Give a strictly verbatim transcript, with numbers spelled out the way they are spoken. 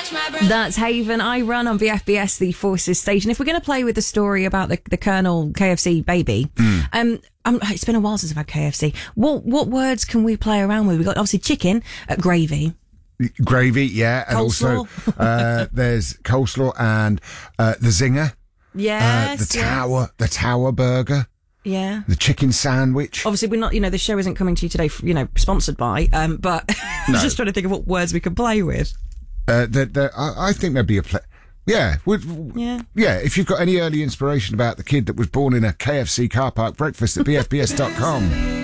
That's Haven. I run on V F B S, the Forces station. If we're going to play with the story about the, the Colonel K F C baby, mm. um, um, it's been a while since I've had K F C. What what words can we play around with? We've got obviously chicken, uh, gravy. Gravy, yeah. And coleslaw. also uh, there's coleslaw and uh, the zinger. Yes. Uh, the tower, yeah. the tower burger. Yeah. The chicken sandwich. Obviously, we're not, you know, the show isn't coming to you today, you know, sponsored by, um, but I was no. just trying to think of what words we could play with. Uh, the, the, I, I think there'd be a play. Yeah, would, yeah. Yeah, if you've got any early inspiration about the kid that was born in a K F C car park breakfast at b f b s dot com.